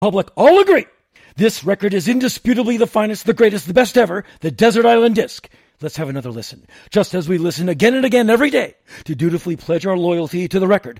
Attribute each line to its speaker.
Speaker 1: public all agree this record is indisputably the finest, the greatest, the best ever, the Desert Island Disc. Let's have another listen, just as we listen again and again every day to dutifully pledge our loyalty to the record